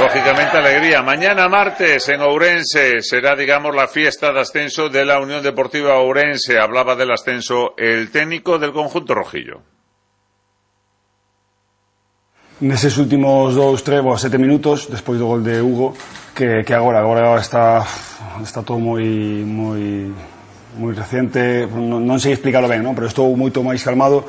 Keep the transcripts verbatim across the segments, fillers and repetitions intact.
lógicamente alegría. Mañana martes en Ourense será, digamos, la fiesta de ascenso de la Unión Deportiva Ourense. Hablaba del ascenso el técnico del conjunto rojillo. Neses últimos dous, tres, ou sete minutos despois do gol de Hugo que, que agora, agora está está todo moi moi moi reciente, non, non sei explicarlo ben, non? Pero estou moito máis calmado.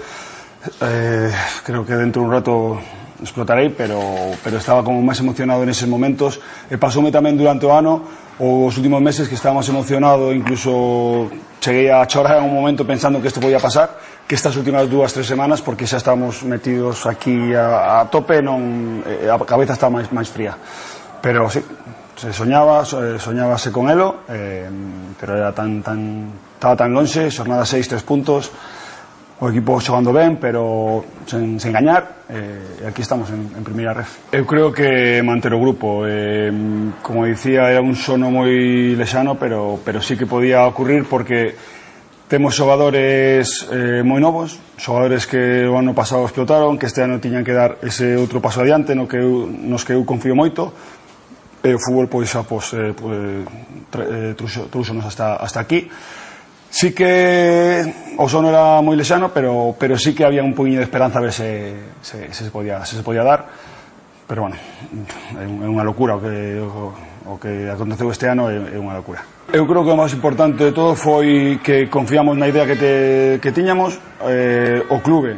Eh, creo que dentro de un rato explotarei, pero, pero estaba como máis emocionado neses momentos, e pasoume tamén durante o ano os últimos meses que estaba máis emocionado, incluso cheguei a chorar en un momento pensando que isto podía pasar, que estas últimas dúas, tres semanas, porque xa estamos metidos aquí a, a tope, non, a cabeza está máis, máis fría, pero sí, se soñaba, soñábase con elo, eh, pero era tan, tan, estaba tan lonxe, xornada seis, tres puntos, o equipo xogando ben, pero sen, sen gañar, e eh, aquí estamos en, en primeira ref. Eu creo que manter o grupo, eh, como dicía, era un sono moi lexano, pero, pero sí que podía ocurrir porque temos xogadores eh, moi novos, xogadores que o ano pasado explotaron, que este ano tiñan que dar ese outro paso adiante, no que eu, nos que eu confío moito, e o fútbol pois xa pois, eh, eh, trúxonos hasta, hasta aquí. Sí que o sono era moi lexano, pero, pero sí que había un poquinho de esperanza a ver se, se, se, se, podía, se se podía dar, pero bueno, é unha locura o que, o, o que aconteceu este ano, é, é unha locura. Eu creo que o máis importante de todo foi que confiamos na idea que, te, que tiñamos, eh, o clube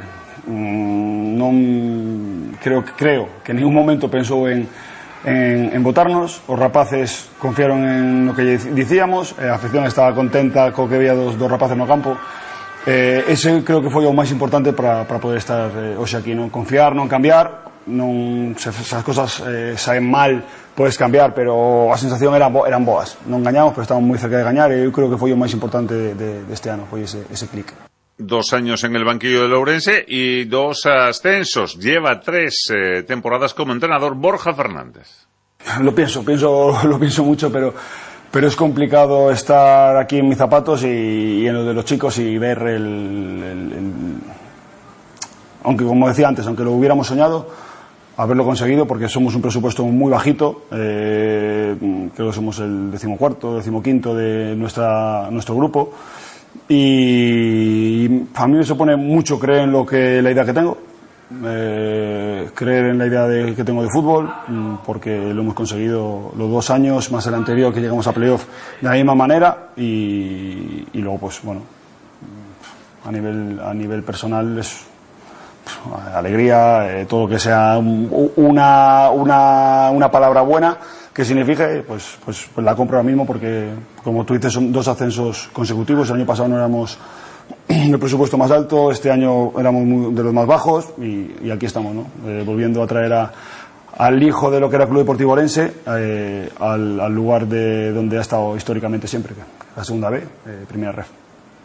mm, non creo, creo que en ningún momento pensou en En, en votarnos, os rapaces confiaron en lo que dicíamos, a afición estaba contenta co que veía dos, dos rapaces no campo, eh, ese creo que foi o máis importante para, para poder estar eh, hoxe aquí, non confiar, non cambiar, non, se, se as cosas eh, saen mal podes cambiar, pero a sensación era, eran boas, non gañamos, pero estábamos moi cerca de gañar, e eu creo que foi o máis importante de, de, de este ano, foi ese, ese clic. Dos años en el banquillo del Ourense y dos ascensos. Lleva tres eh, temporadas como entrenador Borja Fernández. Lo pienso, pienso, lo pienso mucho, pero, pero es complicado estar aquí en mis zapatos y, y en lo de los chicos y ver el, el, el... Aunque, como decía antes, aunque lo hubiéramos soñado, haberlo conseguido, porque somos un presupuesto muy bajito, eh, creo que somos el decimocuarto, decimoquinto de nuestra, nuestro grupo. Y a mí me supone mucho creer en lo que la idea que tengo, eh, creer en la idea de, que tengo de fútbol, porque lo hemos conseguido los dos años más el anterior que llegamos a playoff de la misma manera, y, y luego pues bueno, a nivel a nivel personal es alegría, eh, todo lo que sea una, una, una palabra buena que signifique, pues, pues, pues la compro ahora mismo, porque como tú dices son dos ascensos consecutivos. El año pasado no éramos el presupuesto más alto, este año éramos muy, de los más bajos, y, y aquí estamos, ¿no? Eh, volviendo a traer a, al hijo de lo que era Club Deportivo Ourense, eh, al, al lugar de donde ha estado históricamente siempre, que la segunda B, eh, primera ref,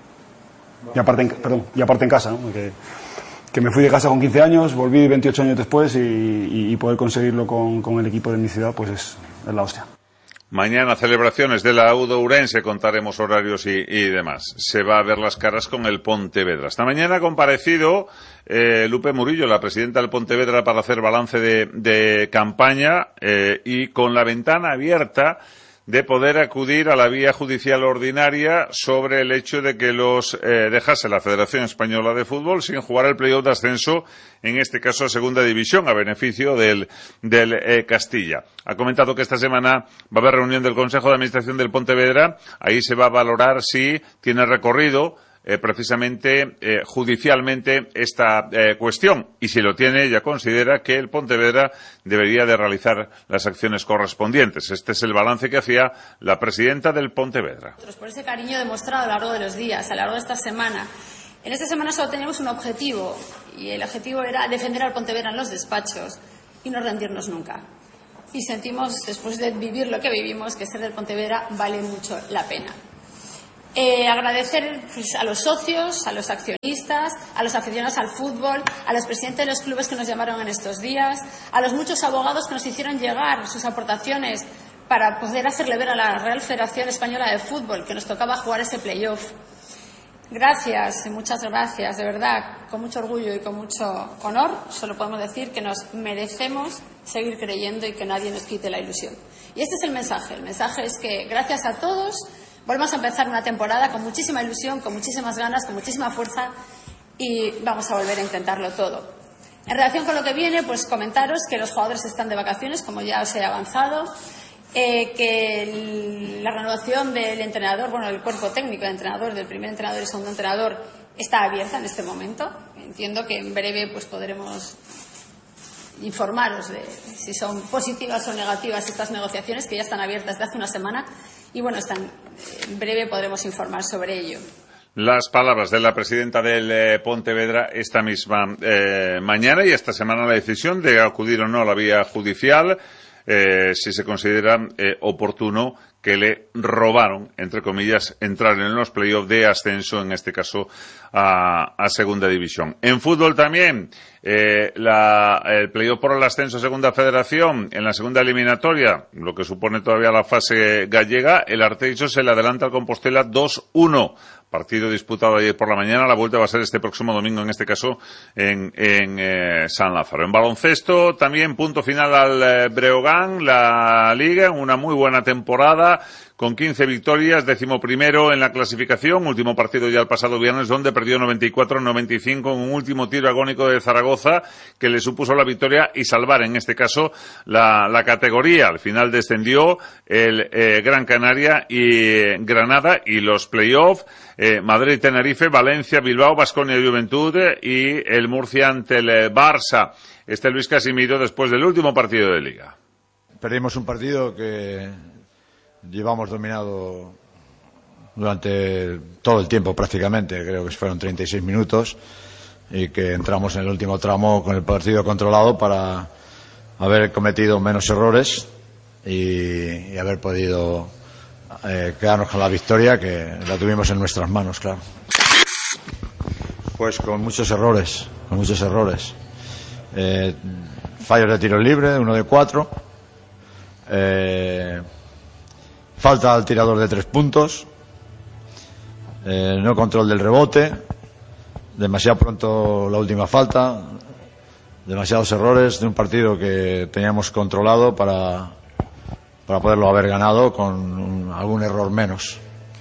y aparte en, perdón, y aparte en casa, ¿no? que, que me fui de casa con quince años, volví veintiocho años después, y, y, y poder conseguirlo con, con el equipo de mi ciudad, pues es, es la hostia. Mañana celebraciones de la U de Ourense, contaremos horarios y, y demás. Se va a ver las caras con el Pontevedra. Esta mañana ha comparecido eh, Lupe Murillo, la presidenta del Pontevedra, para hacer balance de, de campaña, eh, y con la ventana abierta de poder acudir a la vía judicial ordinaria sobre el hecho de que los eh, dejase la Federación Española de Fútbol sin jugar el playoff de ascenso, en este caso a Segunda División, a beneficio del, del eh, Castilla. Ha comentado que esta semana va a haber reunión del Consejo de Administración del Pontevedra. Ahí se va a valorar si tiene recorrido Eh, precisamente eh, judicialmente esta eh, cuestión, y si lo tiene, ya considera que el Pontevedra debería de realizar las acciones correspondientes. Este es el balance que hacía la presidenta del Pontevedra. Por ese cariño demostrado a lo largo de los días, a lo largo de esta semana. En esta semana solo teníamos un objetivo, y el objetivo era defender al Pontevedra en los despachos y no rendirnos nunca. Y sentimos, después de vivir lo que vivimos, que ser del Pontevedra vale mucho la pena. Eh, agradecer pues, a los socios, a los accionistas, a los aficionados al fútbol, a los presidentes de los clubes que nos llamaron en estos días, a los muchos abogados que nos hicieron llegar sus aportaciones para poder hacerle ver a la Real Federación Española de Fútbol que nos tocaba jugar ese playoff. Gracias, muchas gracias, de verdad, con mucho orgullo y con mucho honor, solo podemos decir que nos merecemos seguir creyendo y que nadie nos quite la ilusión. Y este es el mensaje, el mensaje es que gracias a todos volvemos a empezar una temporada con muchísima ilusión, con muchísimas ganas, con muchísima fuerza y vamos a volver a intentarlo todo. En relación con lo que viene, pues comentaros que los jugadores están de vacaciones, como ya os he avanzado. Eh, que el, la renovación del entrenador, bueno, el cuerpo técnico del entrenador, del primer entrenador y segundo entrenador, está abierta en este momento. Entiendo que en breve pues podremos informaros de si son positivas o negativas estas negociaciones, que ya están abiertas desde hace una semana y bueno, están, en breve podremos informar sobre ello. Las palabras de la presidenta del eh, Pontevedra esta misma eh, mañana, y esta semana la decisión de acudir o no a la vía judicial. Eh, si se considera eh, oportuno que le robaron, entre comillas, entrar en los playoffs de ascenso, en este caso a, a Segunda División. En fútbol también, eh, la, el playoff por el ascenso a Segunda Federación, en la segunda eliminatoria, lo que supone todavía la fase gallega, el Arteixo se le adelanta al Compostela dos uno. Partido disputado ayer por la mañana, la vuelta va a ser este próximo domingo, en este caso en, en eh, San Lázaro. En baloncesto también punto final al eh, Breogán, la Liga, una muy buena temporada, con quince victorias, décimo primero en la clasificación, último partido ya el pasado viernes, donde perdió noventa y cuatro a noventa y cinco en un último tiro agónico de Zaragoza, que le supuso la victoria y salvar, en este caso, la, la categoría. Al final descendió el eh, Gran Canaria y eh, Granada, y los playoffs, eh, Madrid, Tenerife, Valencia, Bilbao, Baskonia, Juventud y el Murcia ante el eh, Barça. Este Luis Casimiro después del último partido de Liga. Perdimos un partido que llevamos dominado durante todo el tiempo prácticamente, creo que fueron treinta y seis minutos, y que entramos en el último tramo con el partido controlado para haber cometido menos errores y, y haber podido eh, quedarnos con la victoria, que la tuvimos en nuestras manos, claro. Pues con muchos errores, con muchos errores. Eh, fallos de tiro libre, uno de cuatro. Eh, falta al tirador de tres puntos, eh, no control del rebote, demasiado pronto la última falta, demasiados errores de un partido que teníamos controlado para, para poderlo haber ganado con un, algún error menos.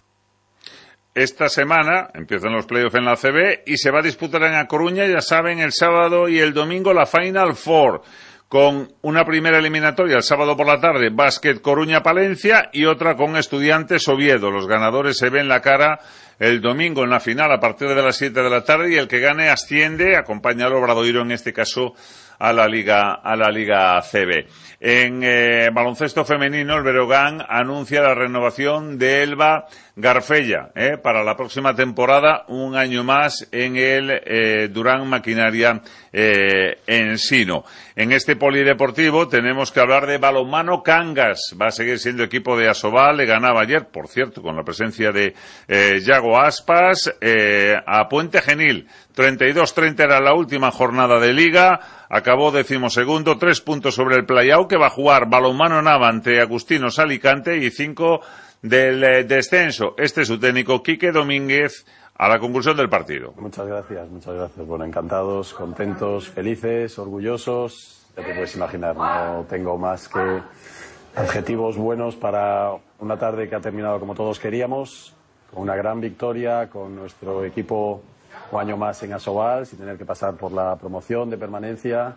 Esta semana empiezan los playoffs en la A C B y se va a disputar en A Coruña, ya saben, el sábado y el domingo la Final Four, con una primera eliminatoria el sábado por la tarde, Básquet Coruña-Palencia, y otra con Estudiantes Oviedo. Los ganadores se ven la cara el domingo en la final a partir de las siete de la tarde, y el que gane asciende, acompaña al Obradoiro en este caso a la Liga a la Liga A C B. En eh, baloncesto femenino, el Breogán anuncia la renovación de Elba Garfella eh, para la próxima temporada, un año más en el eh, Durán Maquinaria eh, Ensino. En este polideportivo tenemos que hablar de balonmano Cangas. Va a seguir siendo equipo de Asobal. Le ganaba ayer, por cierto, con la presencia de eh, Yago Aspas, eh, a Puente Genil. treinta y dos treinta era la última jornada de Liga. Acabó decimosegundo, tres puntos sobre el Playao, que va a jugar balonmano Nava ante Agustinos Alicante, y cinco del eh, descenso. Este es su técnico, Quique Domínguez, a la conclusión del partido. Muchas gracias, muchas gracias. Bueno, encantados, contentos, felices, orgullosos. Ya te puedes imaginar, no tengo más que adjetivos buenos para una tarde que ha terminado como todos queríamos, con una gran victoria, con nuestro equipo un año más en Asobal, sin tener que pasar por la promoción de permanencia,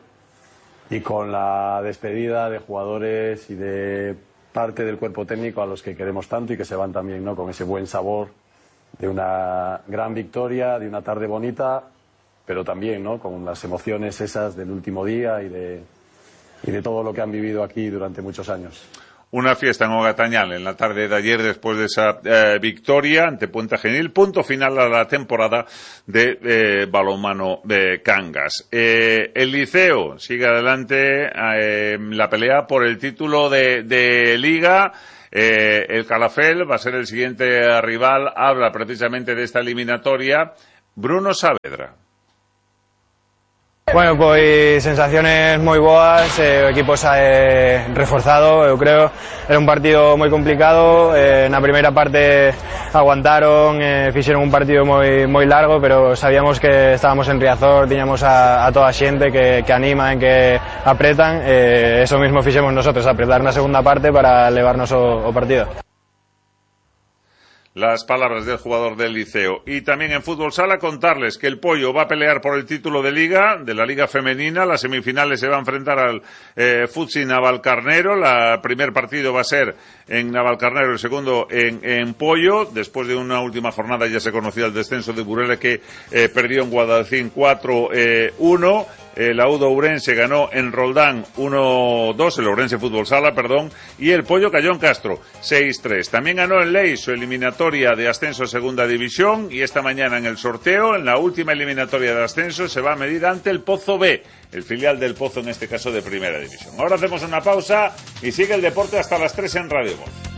y con la despedida de jugadores y de parte del cuerpo técnico a los que queremos tanto y que se van también, ¿no?, con ese buen sabor de una gran victoria, de una tarde bonita, pero también, ¿no?, con las emociones esas del último día y de, y de todo lo que han vivido aquí durante muchos años. Una fiesta en Ogatañal en la tarde de ayer después de esa eh, victoria ante Puente Genil, punto final a la temporada de eh, balonmano de Cangas. Eh, el Liceo sigue adelante eh, la pelea por el título de, de Liga. Eh, el Calafell va a ser el siguiente rival. Habla precisamente de esta eliminatoria Bruno Saavedra. Bueno, pois sensaciones moi boas, eh, o equipo xa é reforzado, eu creo. Era un partido moi complicado, eh, na primeira parte aguantaron, eh, fixeron un partido moi moi largo, pero sabíamos que estábamos en Riazor, tiñamos a, a toda a xente que, que animan, que apretan, eh, eso mismo fixemos nosotros, apretar na segunda parte para levarnos o, o partido. Las palabras del jugador del Liceo. Y también en Fútbol Sala contarles que el Pollo va a pelear por el título de Liga, de la Liga Femenina. Las semifinales se va a enfrentar al eh, Futsi Navalcarnero. El primer partido va a ser en Navalcarnero, el segundo en, en Pollo. Después de una última jornada ya se conocía el descenso de Burele, que eh, perdió en Guadalcín cuatro uno. El Audo Ourense ganó en Roldán uno dos, el Ourense Fútbol Sala, perdón, y el Pollo cayó en Castro seis tres. También ganó en Leis su eliminatoria de ascenso a Segunda División, y esta mañana en el sorteo, en la última eliminatoria de ascenso, se va a medir ante el Pozo B, el filial del Pozo, en este caso de Primera División. Ahora hacemos una pausa y sigue el deporte hasta las tres en Radio Voz.